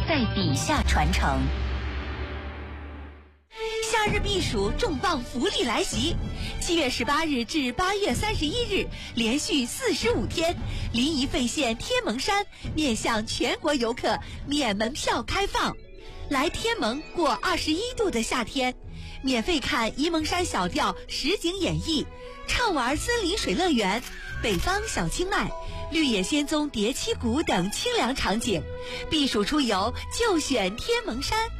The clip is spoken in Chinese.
在笔下传承。 夏日避暑重磅福利来袭！7月18日至8月31日，连续45天，临沂费县天门山面向全国游客免门票开放。来天门过21度的夏天，免费看沂蒙山小调实景演绎，畅玩森林水乐园、北方小清迈、绿野仙踪叠七谷等清凉场景。避暑出游就选天门山。